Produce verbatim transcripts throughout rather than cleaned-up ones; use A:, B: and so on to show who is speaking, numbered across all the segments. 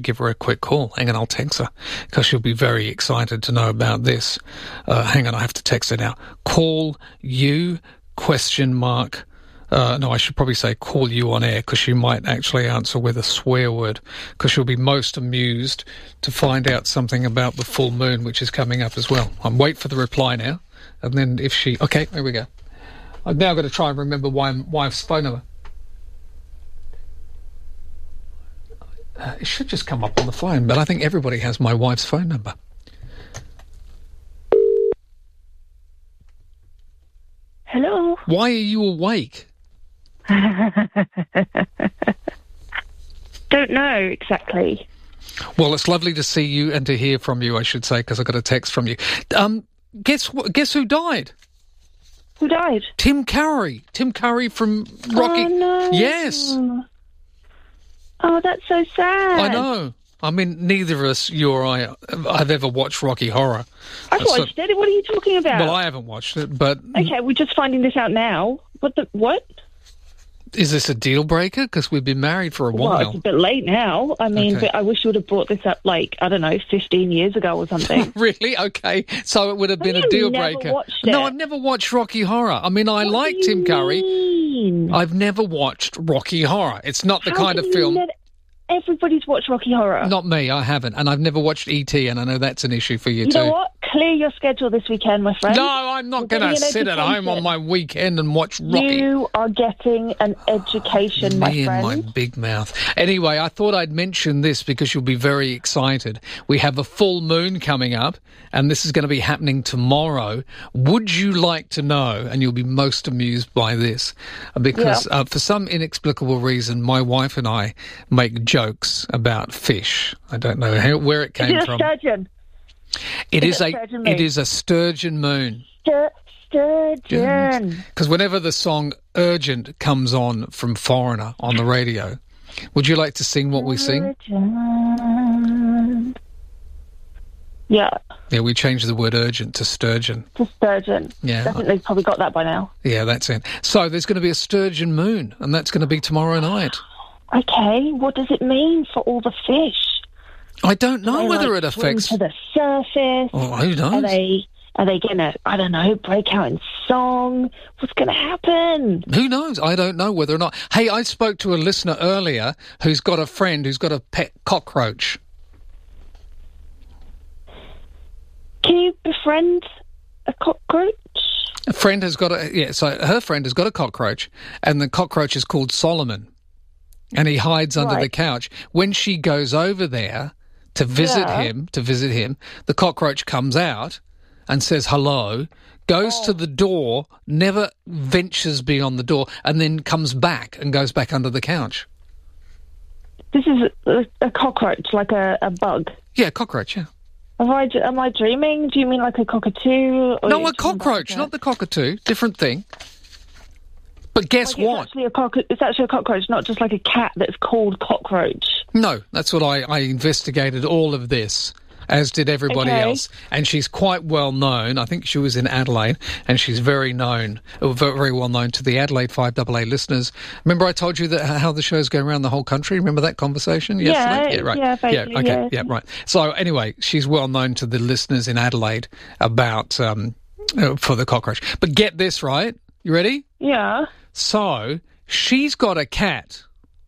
A: give her a quick call. Hang on, I'll text her because she'll be very excited to know about this. Uh, hang on, I have to text her now. Call you, question mark. Uh, no, I should probably say call you on air because she might actually answer with a swear word because she'll be most amused to find out something about the full moon, which is coming up as well. I'm wait for the reply now. And then if she... Okay, there we go. I've now got to try and remember my wife's phone number. Uh, it should just come up on the phone, but I think everybody has my wife's phone number.
B: Hello?
A: Why are you awake?
B: Don't know exactly.
A: Well, it's lovely to see you and to hear from you, I should say, because I got a text from you. Um, guess wh- guess who died?
B: Who died?
A: Tim Curry. Tim Curry from Rocky.
B: Oh, no.
A: Yes.
B: Oh, that's so sad.
A: I know. I mean, neither of us, you or I, have ever watched Rocky Horror.
B: I've
A: So-
B: watched it. What are you talking about?
A: Well, I haven't watched it, but
B: Okay, we're just finding this out now. What the... What?
A: is this a deal breaker? Because we've been married for a
B: Well,
A: while.
B: it's a bit late now. I mean,
A: Okay.
B: but I wish you would have brought this up, like, I don't know, fifteen years ago or something.
A: Really? Okay. So it would have been
B: Have
A: a
B: you
A: deal
B: never
A: breaker.
B: watched
A: No,
B: it?
A: I've never watched Rocky Horror. I mean, I
B: What
A: like
B: do
A: Tim
B: you
A: Curry.
B: mean?
A: I've never watched Rocky Horror. It's not the
B: How
A: kind
B: can
A: of
B: you
A: film...
B: let Everybody's watched Rocky Horror.
A: Not me, I haven't. And I've never watched E T, and I know that's an issue for you,
B: You
A: too.
B: know what? Clear your schedule this weekend, my friend.
A: No, I'm not
B: You're
A: going to
B: getting an
A: sit at home on
B: education.
A: my weekend and watch Rocky.
B: You are getting an education, my
A: Me and
B: friend.
A: my big mouth. Anyway, I thought I'd mention this because you'll be very excited. We have a full moon coming up, and this is going to be happening tomorrow. Would you like to know, and you'll be most amused by this, because
B: Yeah.
A: uh, for some inexplicable reason, my wife and I make jokes about fish. I don't know how, where it
B: Is
A: came
B: it a
A: from.
B: sturgeon?
A: It
B: is
A: is
B: it
A: a,
B: a sturgeon
A: it
B: moon?
A: is a sturgeon moon.
B: Stur- sturgeon.
A: Because whenever the song Urgent comes on from Foreigner on the radio, would you like to sing what we sing?
B: Sturgeon. Yeah,
A: Yeah, we changed the word urgent to sturgeon.
B: it's a sturgeon.
A: Yeah.
B: I think they've probably got that by now.
A: Yeah, that's it. So there's going to be a sturgeon moon, and that's going to be tomorrow night.
B: Okay, what does it mean for all the fish?
A: I don't know
B: They,
A: whether
B: like,
A: it
B: swim
A: affects...
B: to the surface.
A: Oh, who
B: Are
A: knows?
B: they? Are they gonna? I don't know. Break out in song? What's gonna happen?
A: Who knows? I don't know whether or not... Hey, I spoke to a listener earlier who's got a friend who's got a pet cockroach.
B: Can you befriend a cockroach?
A: A friend has got a... Yeah, so her friend has got a cockroach, and the cockroach is called Solomon. And he hides under
B: Right.
A: the couch. When she goes over there to visit
B: Yeah.
A: him, to visit him, the cockroach comes out and says hello, goes
B: Oh.
A: to the door, never ventures beyond the door, and then comes back and goes back under the couch.
B: This is a, a cockroach, like a, a bug.
A: Yeah, cockroach, yeah.
B: Have I, am I dreaming? Do you mean like a cockatoo? Or
A: No,
B: you
A: a
B: talking about
A: cockroach,
B: like a-
A: not the cockatoo. Different thing. But guess
B: like
A: what?
B: It's actually, a cock- it's actually a cockroach, not just like a cat that's called cockroach.
A: No, that's what I, I investigated all of this, as did everybody
B: Okay.
A: else. And she's quite well known. I think she was in Adelaide, and she's very known, uh, very, very well known to the Adelaide five A A listeners. Remember I told you that how the show's going around the whole country? Remember that conversation yesterday?
B: Yeah,
A: right.
B: yeah,
A: yeah,
B: vaguely,
A: okay,
B: yeah.
A: yeah, right. So anyway, she's well known to the listeners in Adelaide about um, uh, for the cockroach. But get this, right? You ready?
B: Yeah.
A: So she's got a cat.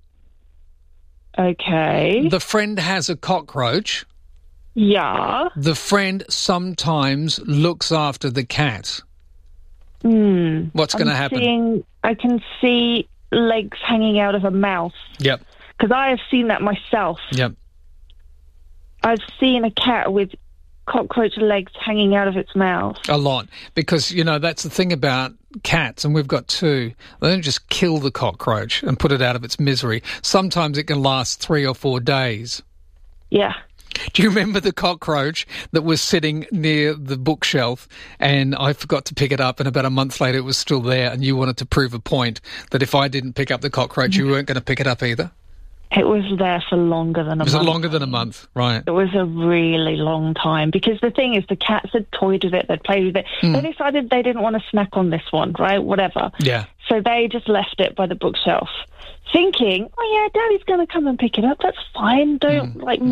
B: Okay.
A: The friend has a cockroach.
B: Yeah.
A: The friend sometimes looks after the cat.
B: Hmm.
A: What's going to
B: I'm
A: happen?
B: Seeing, I can see legs hanging out of a mouth.
A: Yep,
B: Because I have seen that myself.
A: yep.
B: I've seen a cat with cockroach legs hanging out of its mouth.
A: A lot. Because, you know, that's the thing about cats, and we've got two. They don't just kill the cockroach and put it out of its misery. Sometimes it can last three or four days.
B: Yeah.
A: Do you remember the cockroach that was sitting near the bookshelf and I forgot to pick it up, and about a month later it was still there, and you wanted to prove a point that if I didn't pick up the cockroach, you weren't going to pick it up either?
B: It was there for longer than a
A: was
B: month.
A: Was it longer than a month? Right.
B: It was a really long time, because the thing is, the cats had toyed with it, they'd played with it. Mm. They decided they didn't want to snack on this one, right? Whatever.
A: Yeah.
B: So they just left it by the bookshelf, thinking, oh yeah, Daddy's going to come and pick it up. That's fine. Don't, mm. like,